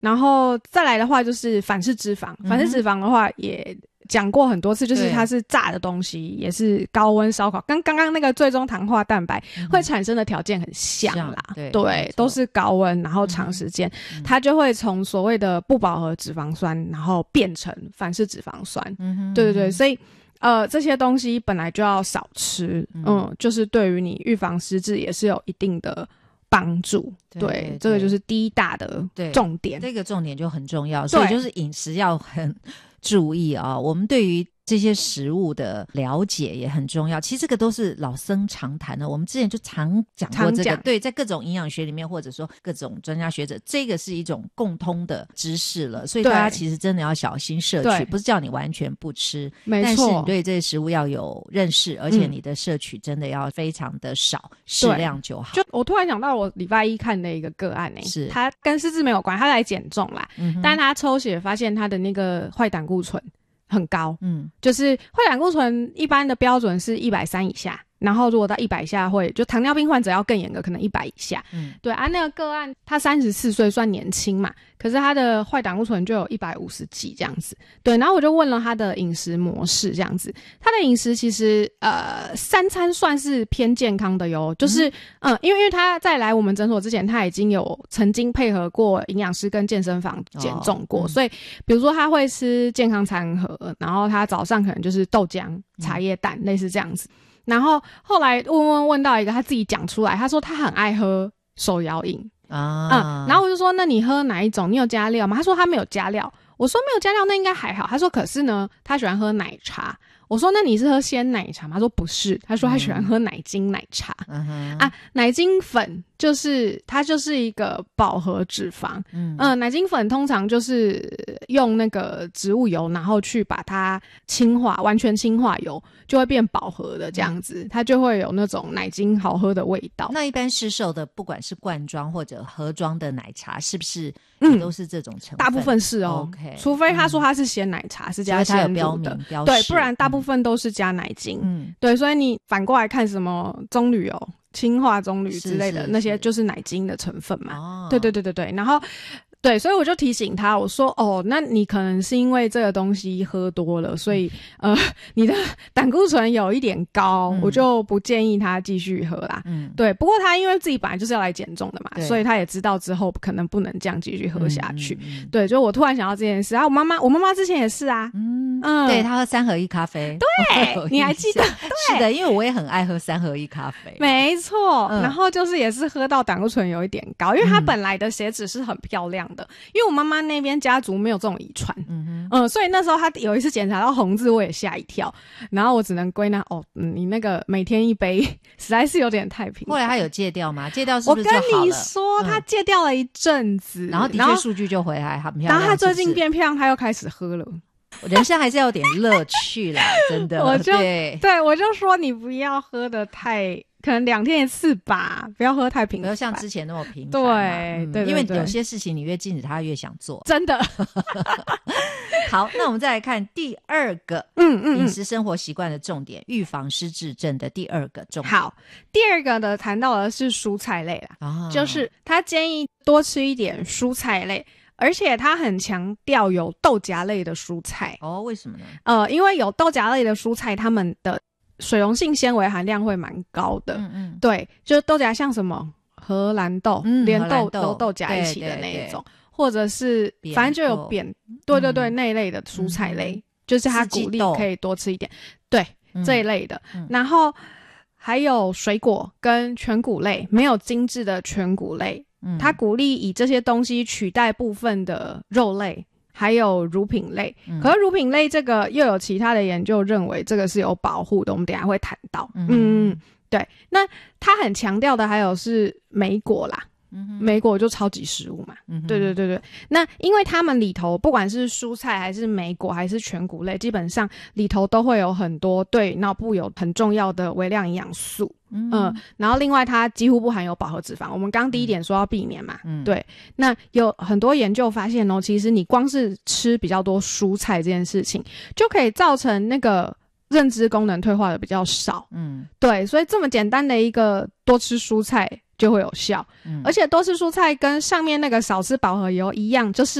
然后再来的话就是反式脂肪，反式脂肪的话也讲过很多次，就是它是炸的东西，也是高温烧烤，跟刚刚那个最终糖化蛋白会产生的条件很像啦。对，都是高温，然后长时间，它就会从所谓的不饱和脂肪酸，然后变成反式脂肪酸。对对对，所以这些东西本来就要少吃，就是对于你预防失智也是有一定的帮助。对，这个就是第一大的重点。 这个重点就很重要，所以就是饮食要很注意啊。我们对于这些食物的了解也很重要，其实这个都是老生常谈的，我们之前就常讲过这个。对，在各种营养学里面，或者说各种专家学者，这个是一种共通的知识了，所以大家其实真的要小心摄取，不是叫你完全不吃，没错，但是你对这些食物要有认识，而且你的摄取真的要非常的少，适量就好。 就我突然想到我礼拜一看的一个个案是他跟失智没有关，他来减重啦，但是他抽血发现他的那个坏胆固醇很高，就是坏胆固醇一般的标准是130以下，然后如果到100以下会，就糖尿病患者要更严格，可能100以下。对啊，那个个案他34岁算年轻嘛，可是他的坏胆固醇就有150几这样子。对，然后我就问了他的饮食模式这样子，他的饮食其实3餐算是偏健康的哟，就是因为他在来我们诊所之前，他已经有曾经配合过营养师跟健身房减重过，所以比如说他会吃健康餐盒，然后他早上可能就是豆浆、茶叶蛋，类似这样子。然后后来问到一个他自己讲出来，他说他很爱喝手摇饮然后我就说那你喝哪一种？你有加料吗？他说他没有加料。我说没有加料那应该还好。他说可是呢他喜欢喝奶茶。我说那你是喝鲜奶茶吗？他说不是，他说他喜欢喝奶精奶茶。奶精粉就是它就是一个饱和脂肪。奶精粉通常就是用那个植物油，然后去把它氢化，完全氢化油就会变饱和的这样子，它就会有那种奶精好喝的味道。 那一般市售的不管是罐装或者盒装的奶茶是不是也都是这种成分？ 大部分是哦。除非他说他是鲜奶茶，是加鲜乳的，对，不然大部分都是加奶精。对，所以你反过来看什么棕榈油、氢化棕榈之类的，那些就是奶精的成分嘛。对对对对对，然后对，所以我就提醒他，我说那你可能是因为这个东西喝多了，所以你的胆固醇有一点高，我就不建议他继续喝啦。对，不过他因为自己本来就是要来减重的嘛，所以他也知道之后可能不能这样继续喝下去。对，就我突然想到这件事我妈妈之前也是啊。 对，他喝3合1咖啡。 对，你还记得？ 是的，因为我也很爱喝3合1咖啡。 没错，然后就是也是喝到胆固醇有一点高，因为他本来的血脂是很漂亮的，因为我妈妈那边家族没有这种遗传。所以那时候他有一次检查到红字，我也吓一跳，然后我只能归纳你那个每天一杯实在是有点太频繁。 后来他有戒掉吗？戒掉是不是就好了？ 我跟你说，他戒掉了一阵子， 然后的确数据就回来很漂亮。 然后他最近变漂亮，他又开始喝了。 人生还是要有点乐趣啦，真的。我就说你不要喝的太，可能2天1次吧，不要喝太频繁， 不要像之前那么频繁。 对， 因为有些事情你越禁止他越想做， 真的。 好，那我们再来看第二个饮食生活习惯的重点，预防失智症的第二个重点。 好，第二个呢谈到的是蔬菜类啦，就是他建议多吃一点蔬菜类。而且他很强调有豆荚类的蔬菜。 为什么呢？ 因为有豆荚类的蔬菜，它们的水溶性纤维含量会蛮高的。对，就是豆荚像什么荷兰豆，连豆荚一起的那一种，或者是反正就有对对对，那一类的蔬菜类，就是他鼓励可以多吃一点。对，这一类的。然后还有水果跟全谷类，没有精致的全谷类。他鼓励以这些东西取代部分的肉类还有乳品类。可是乳品类这个又有其他的研究认为这个是有保护的，我们等一下会谈到。对，那他很强调的还有是莓果啦。莓果就超级食物嘛。对对对对。那因为他们里头不管是蔬菜还是莓果还是全谷类，基本上里头都会有很多对脑部有很重要的微量营养素。然后另外它几乎不含有饱和脂肪，我们刚第一点说要避免嘛。对，那有很多研究发现其实你光是吃比较多蔬菜这件事情就可以造成那个认知功能退化的比较少。对，所以这么简单的一个多吃蔬菜就会有效。而且多吃蔬菜跟上面那个少吃饱和油一样，就是